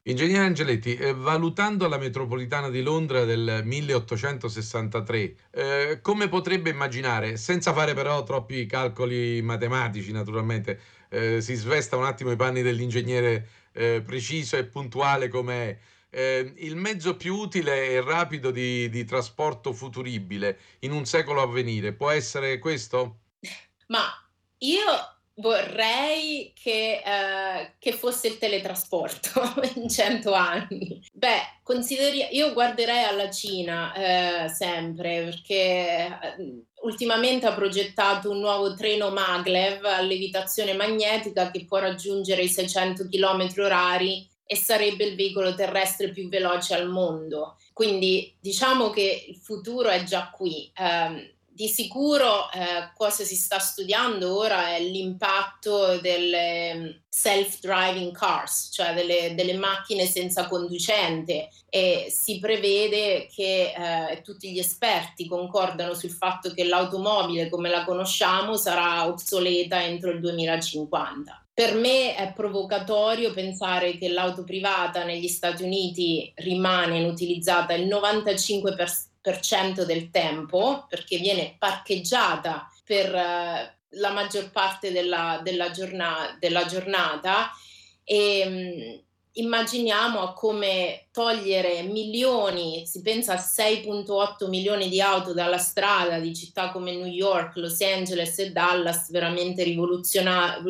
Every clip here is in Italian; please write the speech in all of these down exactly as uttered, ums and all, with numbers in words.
Ingegnere Angeletti, eh, valutando la metropolitana di Londra del milleottocentosessantatré, eh, come potrebbe immaginare, senza fare però troppi calcoli matematici, naturalmente, eh, si svesta un attimo i panni dell'ingegnere eh, preciso e puntuale come è, eh, il mezzo più utile e rapido di, di trasporto futuribile in un secolo a venire, può essere questo? Ma io vorrei che, ehm, che fosse il teletrasporto in cento anni. Beh, consideri io guarderei alla Cina, ehm, sempre perché, ehm, ultimamente ha progettato un nuovo treno maglev a levitazione magnetica che può raggiungere i seicento chilometri orari e sarebbe il veicolo terrestre più veloce al mondo. Quindi diciamo che il futuro è già qui. Ehm, di sicuro eh, cosa si sta studiando ora è l'impatto delle mm, self-driving cars, cioè delle, delle macchine senza conducente, e si prevede che eh, tutti gli esperti concordano sul fatto che l'automobile come la conosciamo sarà obsoleta entro il duemilacinquanta. Per me è provocatorio pensare che l'auto privata negli Stati Uniti rimane inutilizzata il novantacinque per cento per cento del tempo perché viene parcheggiata per eh, la maggior parte della, della, giorna- della giornata e mh, immaginiamo a come togliere milioni, si pensa a sei virgola otto milioni di auto dalla strada di città come New York, Los Angeles e Dallas veramente rivoluziona-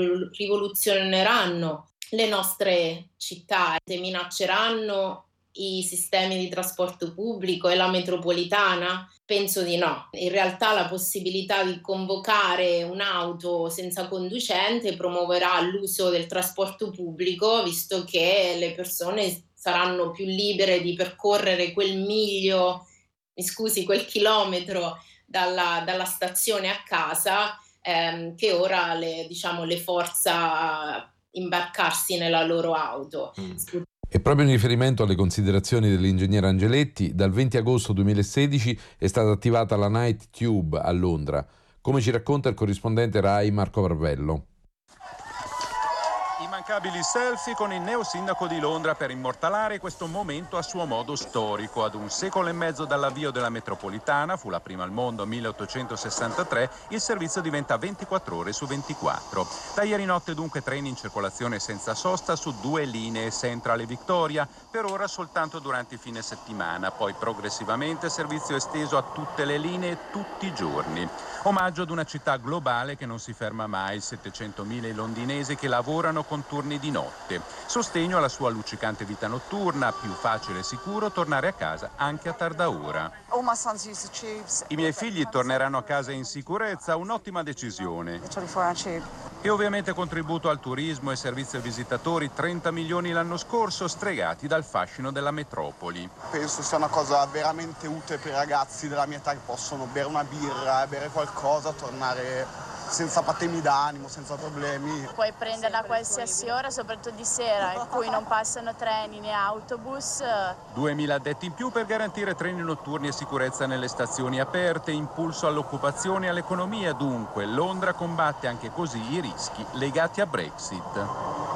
rivoluzioneranno le nostre città, e minacceranno i sistemi di trasporto pubblico e la metropolitana? Penso di no. In realtà la possibilità di convocare un'auto senza conducente promuoverà l'uso del trasporto pubblico, visto che le persone saranno più libere di percorrere quel miglio, mi scusi, quel chilometro dalla, dalla stazione a casa, ehm, che ora le, diciamo, le forza imbarcarsi nella loro auto. Mm. E proprio in riferimento alle considerazioni dell'ingegnere Angeletti, dal venti agosto duemilasedici è stata attivata la Night Tube a Londra, come ci racconta il corrispondente Rai Marco Varvello. Immancabili selfie con il neosindaco di Londra per immortalare questo momento a suo modo storico. Ad un secolo e mezzo dall'avvio della metropolitana, fu la prima al mondo milleottocentosessantatré, il servizio diventa ventiquattro ore su ventiquattro. Da ieri notte dunque treni in circolazione senza sosta su due linee, Central e Victoria, per ora soltanto durante il fine settimana, poi progressivamente servizio esteso a tutte le linee tutti i giorni. Omaggio ad una città globale che non si ferma mai, settecentomila i londinesi che lavorano con turni di notte. Sostegno alla sua luccicante vita notturna, più facile e sicuro tornare a casa anche a tarda ora. I miei figli torneranno a casa in sicurezza, un'ottima decisione. E ovviamente contributo al turismo e servizio ai visitatori, trenta milioni l'anno scorso, stregati dal fascino della metropoli. Penso sia una cosa veramente utile per i ragazzi della mia età che possono bere una birra, bere qualcosa, tornare senza patemi d'animo, senza problemi. Puoi prenderla a qualsiasi ora, soprattutto di sera, in cui non passano treni né autobus. duemila addetti in più per garantire treni notturni e sicurezza nelle stazioni aperte, impulso all'occupazione e all'economia dunque. Londra combatte anche così i rischi legati a Brexit.